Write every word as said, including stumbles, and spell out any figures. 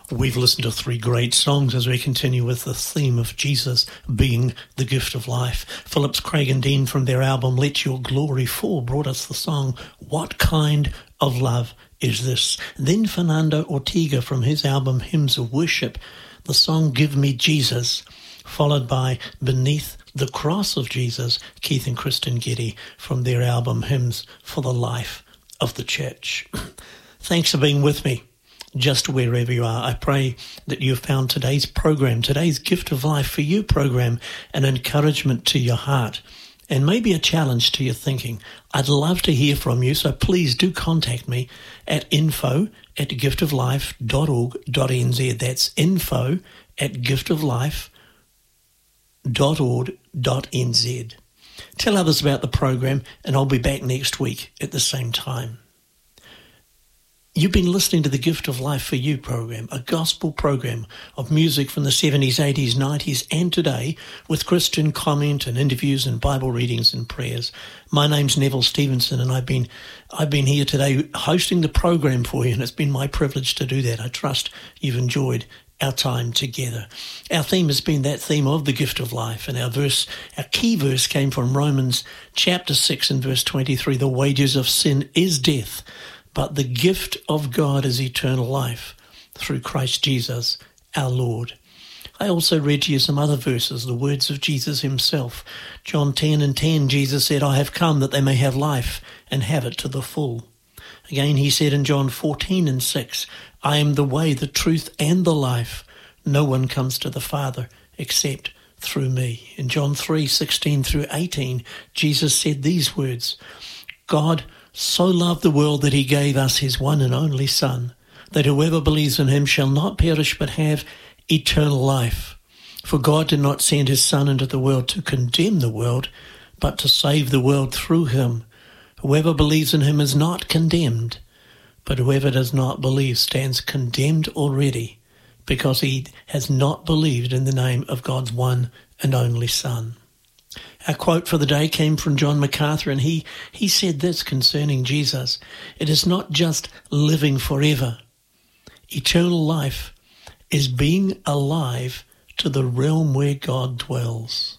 We've listened to three great songs as we continue with the theme of Jesus being the gift of life. Phillips, Craig and Dean from their album Let Your Glory Fall brought us the song What Kind of Love Is This? Then Fernando Ortega from his album Hymns of Worship, the song Give Me Jesus, followed by Beneath the Cross of Jesus, Keith and Kristen Getty from their album Hymns for the Life of the Church. Thanks for being with me. Just wherever you are, I pray that you have found today's program, today's Gift of Life for You program, an encouragement to your heart and maybe a challenge to your thinking. I'd love to hear from you, so please do contact me at info at gift of life dot org dot n z. That's info at gift of life dot org dot n z. Tell others about the program, and I'll be back next week at the same time. You've been listening to the Gift of Life for You program, a gospel program of music from the seventies, eighties, nineties and today with Christian comment and interviews and Bible readings and prayers. My name's Neville Stevenson, and I've been I've been here today hosting the program for you, and it's been my privilege to do that. I trust you've enjoyed our time together. Our theme has been that theme of the gift of life, and our verse, our key verse came from Romans chapter six and verse twenty-three. The wages of sin is death, but the gift of God is eternal life through Christ Jesus our Lord. I also read to you some other verses, the words of Jesus himself. John ten and ten, Jesus said, I have come that they may have life and have it to the full. Again, he said in John fourteen and six, I am the way, the truth, and the life. No one comes to the Father except through me. In John three sixteen through eighteen, Jesus said these words, God so loved the world that he gave us his one and only Son, that whoever believes in him shall not perish but have eternal life. For God did not send his Son into the world to condemn the world, but to save the world through him. Whoever believes in him is not condemned, but whoever does not believe stands condemned already, because he has not believed in the name of God's one and only Son. Our quote for the day came from John MacArthur, and he, he said this concerning Jesus. It is not just living forever. Eternal life is being alive to the realm where God dwells.